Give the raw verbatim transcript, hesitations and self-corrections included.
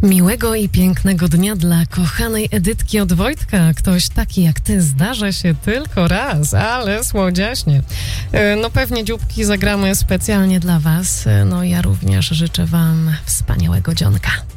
Miłego i pięknego dnia dla kochanej Edytki od Wojtka. Ktoś taki jak ty zdarza się tylko raz, ale słodziaśnie. No pewnie dzióbki zagramy specjalnie dla was. No ja również życzę wam wspaniałego dzionka.